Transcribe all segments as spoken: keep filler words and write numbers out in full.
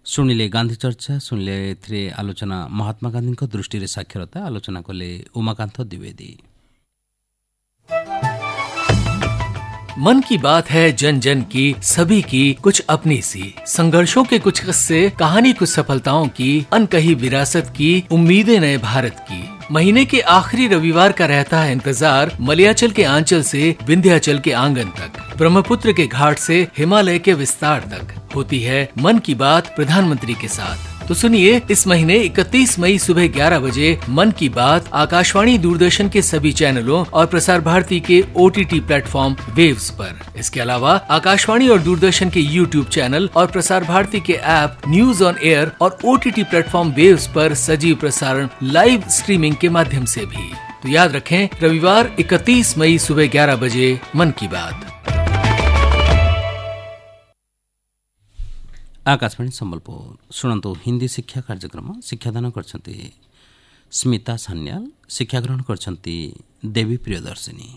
शुणिले गांधी चर्चा शुणिले एथिरे आलोचना महात्मा गांधी दृष्टि साक्षरता आलोचना कले उमाकांत द्विवेदी। मन की बात है जन जन की, सभी की कुछ अपनी सी, संघर्षों के कुछ किस्से, कहानी कुछ सफलताओं की, अनकही विरासत की, उम्मीदें नए भारत की। महीने के आखिरी रविवार का रहता है इंतजार, मलयाचल के आंचल से विंध्याचल के आंगन तक, ब्रह्मपुत्र के घाट से हिमालय के विस्तार तक होती है मन की बात प्रधानमंत्री के साथ। तो सुनिए, इस महीने इकतीस मई सुबह ग्यारह बजे मन की बात आकाशवाणी दूरदर्शन के सभी चैनलों और प्रसार भारती के ओटीटी प्लेटफॉर्म वेव्स पर। इसके अलावा आकाशवाणी और दूरदर्शन के यूट्यूब चैनल और प्रसार भारती के ऐप न्यूज ऑन एयर और ओटीटी प्लेटफॉर्म वेव्स पर सजीव प्रसारण लाइव स्ट्रीमिंग के माध्यम से भी। तो याद रखें, रविवार इकतीस मई सुबह ग्यारह बजे मन की बात। आकाशवाणी संबलपुर शुणु हिंदी शिक्षा कार्यक्रम शिक्षादान करछंती स्मिता सान्याल, शिक्षा ग्रहण करछंती देवी प्रियदर्शिनी।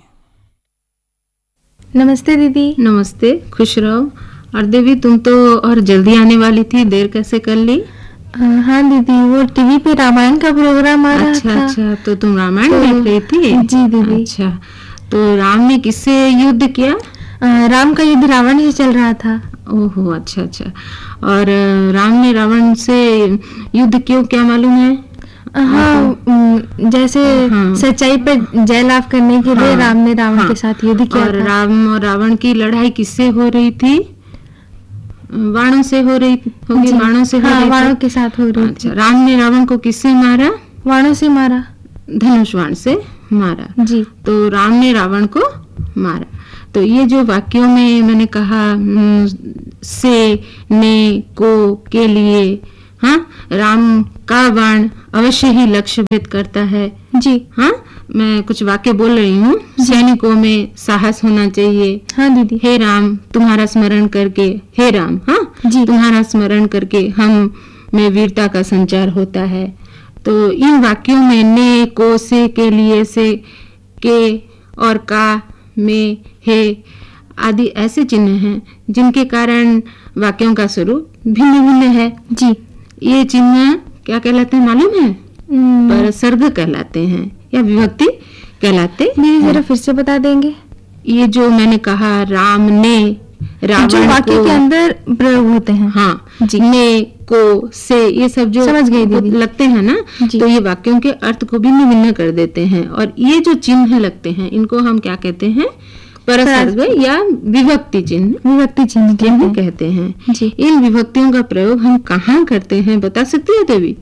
नमस्ते दीदी। नमस्ते, खुश रहो। और देवी, तुम तो और जल्दी आने वाली थी, देर कैसे कर ली? हाँ दीदी, वो टीवी पे रामायण का प्रोग्राम आ रहा अच्छा, था। अच्छा, तो तुम रामायण तो, देख रही थी? जी दीदी। अच्छा, तो राम ने किससे युद्ध किया? आ, राम का युद्ध रावण से चल रहा था। ओहो, अच्छा अच्छा। और राम ने रावण से युद्ध क्यों, क्या मालूम है? हाँ, जैसे हाँ, सच्चाई पर जय लाभ करने के लिए हाँ, राम ने रावण हाँ, के साथ युद्ध किया और था। राम और रावण की लड़ाई किससे हो रही थी? बाणों से हो रही होगी, बाणों से हाँ, बाणों के साथ हो रही थी। राम ने रावण को किससे मारा? बाणों से मारा, धनुष बाण से मारा जी। तो राम ने रावण को मारा। तो ये जो वाक्यों में मैंने कहा से, ने, को, के लिए, हाँ, राम का बाण अवश्य ही लक्ष्य भेद करता है जी। हाँ, मैं कुछ वाक्य बोल रही हूँ। सैनिकों में साहस होना चाहिए। हाँ दीदी। हे राम, तुम्हारा स्मरण करके, हे राम, हाँ जी, तुम्हारा स्मरण करके हम में वीरता का संचार होता है। तो इन वाक्यों में ने, को, से, के लिए, से, के और का, में, हे आदि ऐसे चिन्ह हैं जिनके कारण वाक्यों का स्वरूप भिन्न भिन्न है जी। ये चिन्ह क्या कहलाते हैं मालूम है? परसर्ग कहलाते हैं या विभक्ति कहलाते। दीदी जरा फिर से बता देंगे? ये जो मैंने कहा, राम ने रावण जो वाक्य के अंदर प्रयोग होते हैं, हाँ जी, ने, को, से, ये सब जो समझ गई दीदी लगते हैं ना, तो ये वाक्यों के अर्थ को भिन्न भिन्न कर देते हैं। और ये जो चिन्ह लगते हैं इनको हम क्या कहते हैं? परसर्ग या विभक्ति चिन्ह। विभक्ति चिन्ह चिन्ह कहते हैं जी। इन विभक्तियों का प्रयोग हम कहाँ करते हैं, बता सकती है देवी?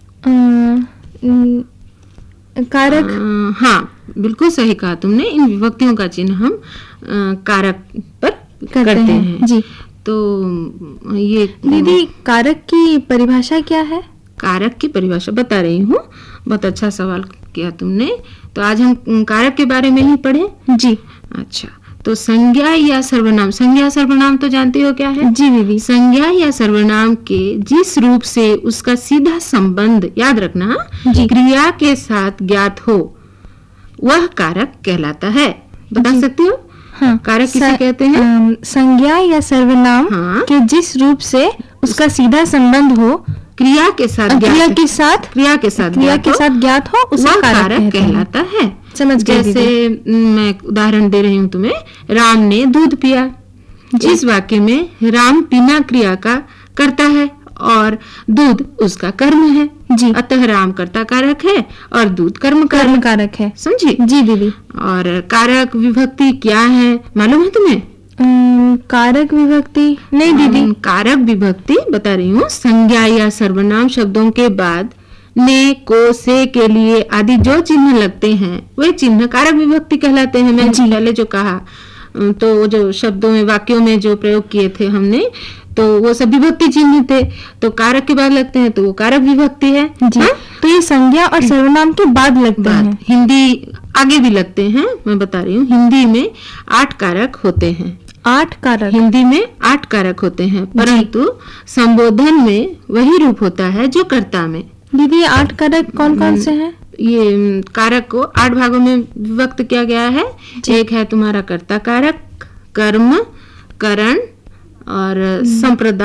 कारक। आ, हाँ, बिल्कुल सही कहा तुमने। इन विभक्तियों का चिन्ह हम आ, कारक पर करते, करते हैं।, हैं जी। तो ये दीदी, कारक की परिभाषा क्या है? कारक की परिभाषा बता रही हूँ। बहुत अच्छा सवाल किया तुमने। तो आज हम कारक के बारे में ही पढ़े जी। अच्छा, तो संज्ञा या सर्वनाम, संज्ञा सर्वनाम तो जानती हो क्या है? जी दीदी। संज्ञा या सर्वनाम के जिस रूप से उसका सीधा संबंध, याद रखना, क्रिया के साथ ज्ञात हो वह कारक कहलाता है। बता सकती हो? हाँ, कारक किसे कहते हैं? संज्ञा या सर्वनाम हाँ, के जिस रूप से उसका सीधा संबंध हो क्रिया के साथ क्रिया के साथ क्रिया के साथ क्रिया के साथ ज्ञात हो, उसे कारक कहलाता है। समझ गए? जैसे मैं उदाहरण दे रही हूँ तुम्हें, राम ने दूध पिया। इस वाक्य में राम बिना क्रिया का करता है और दूध उसका कर्म है जी। अतः राम कर्ता कारक है और दूध कर्म कर्म कारक है। समझी? जी दीदी। और कारक विभक्ति क्या है मालूम है तुम्हें? कारक विभक्ति नहीं दीदी। कारक विभक्ति बता रही हूँ, संज्ञा या सर्वनाम शब्दों के बाद ने, को, से, के लिए आदि जो चिन्ह लगते हैं वे चिन्ह कारक विभक्ति कहलाते हैं। मैंने पहले जो कहा, तो जो शब्दों में, वाक्यों में जो प्रयोग किए थे हमने, तो वो सब विभक्ति चिन्ह थे। तो कारक के बाद लगते हैं तो वो कारक विभक्ति है जी। हा? तो ये संज्ञा और सर्वनाम के बाद लगते हैं। हिंदी आगे भी लगते हैं, मैं बता रही हूँ। हिंदी में आठ कारक होते हैं। आठ कारक हिंदी में आठ कारक होते हैं, परंतु संबोधन में वही रूप होता है जो कर्ता में। दीदी, आठ कारक कौन कौन से हैं? ये कारक को आठ भागों में विभक्त किया गया है। एक है तुम्हारा कर्ता कारक, कर्म, करण और संप्रदान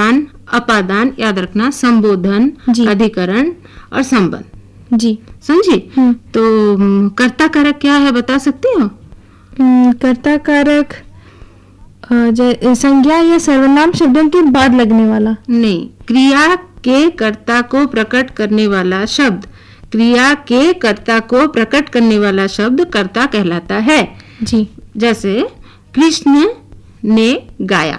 अपादान, याद रखना, संबोधन, जी। अधिकरण और संबंध। जी। समझी? हम्म। तो हम्म, कर्ता कारक क्या है बता सकती हो? हम्म, कर्ता कारक अ, जै- संज्ञा या सर्वनाम शब्दों के बाद लगने वाला। नहीं, क्रिया के कर्ता को प्रकट करने वाला शब्द, क्रिया के कर्ता को प्रकट करने वाला शब्द कर्ता कहलाता है। जी। जैसे कृष्ण ने गाया,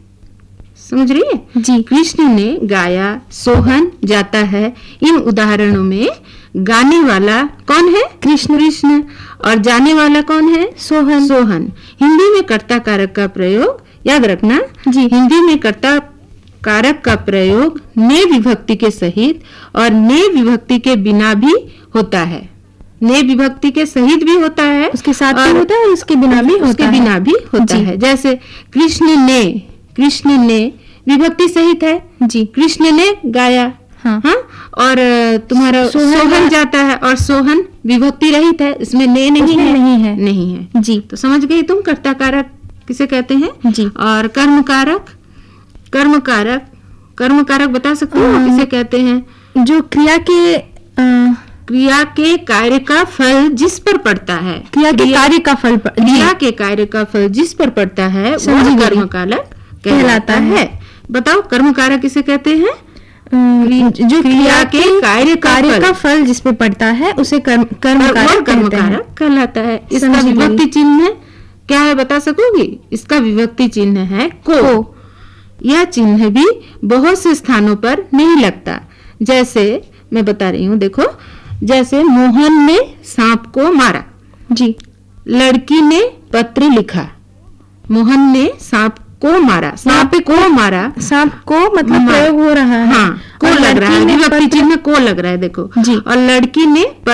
समझ रही है? जी। कृष्ण ने गाया, सोहन जाता है। इन उदाहरणों में गाने वाला कौन है? कृष्ण। कृष्ण। और जाने वाला कौन है? सोहन। सोहन। हिंदी में कर्ता कारक का प्रयोग, याद रखना, जी। हिंदी में कर्ता कारक का प्रयोग ने विभक्ति के सहित और ने विभक्ति के बिना भी होता है। ने विभक्ति के सहित भी होता है, उसके साथ भी और होता है और उसके बिना भी होता उसके है। बिना भी होता जी। है। जैसे कृष्ण ने, कृष्ण ने विभक्ति सहित है। जी। कृष्ण ने गाया, हाँ। हाँ, और अ, तुम्हारा सोहन सोहन गा- जाता है, और सोहन विभक्ति रहित है, इसमें ने नहीं उसमें है। नहीं है। नहीं है। जी। तो समझ गई तुम कर्ता कारक किसे कहते हैं? जी। और कर्म कारक, कर्म कारक, कर्म कारक बता सकते हो अम, किसे कहते हैं? जो क्रिया के अ, क्रिया के कार्य का फल जिस पर पड़ता है, क्रिया के कार्य का फल प- जी। क्रिया के कार्य का फल जिस पर पड़ता है समझी वह गई। कर्म कारक कहलाता कहलाता है। बताओ कर्म कारक किसे कहते हैं? अम, जो क्रिया के कार्य का कार्य फल। का फल जिस पे पड़ता है उसे कर्म कर्म और कारक वह कर्म कहते हैं। कारक कहलाता है। इसका समझ गई। विभक्ति चिन्ह क्या है बता सकोगी? इसका विभक्ति चिन्ह है को। को। यह चिन्ह भी बहुत से स्थानों पर नहीं लगता। जैसे मैं बता रही हूँ, देखो, जैसे मोहन ने सांप को मारा, जी। लड़की ने पत्र लिखा। मोहन ने सांप को मारा, सांप को मारा, सांप को मतलब मारा। प्रयोग हो रहा है। हाँ, को और लग रहा लड़की है, ने विभक्ति पत्र- चिन्ह को लग रहा है, देखो। जी। और लड़की ने